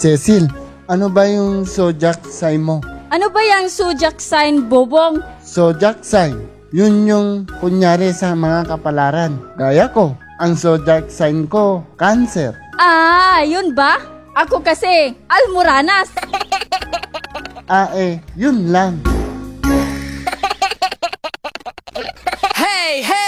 Cecil, ano ba yung zodiac sign mo? Ano ba yung zodiac sign, Bobong? Zodiac sign, yun yung kunyari sa mga kapalaran. Gaya ko, ang zodiac sign ko, Cancer. Ah, yun ba? Ako kasi, Almoranas. Yun lang.